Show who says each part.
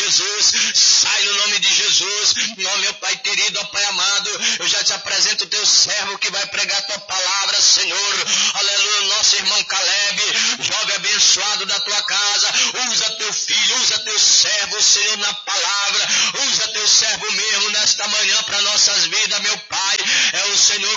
Speaker 1: Jesus, sai no nome de Jesus. Ó meu Pai querido, ó Pai amado, eu já te apresento o teu servo que vai pregar a tua palavra, Senhor. Aleluia, nosso irmão Caleb, jovem abençoado da tua casa, usa teu filho, usa teu servo, Senhor, na palavra, usa teu servo mesmo nesta manhã para nossas vidas, meu Pai. É o Senhor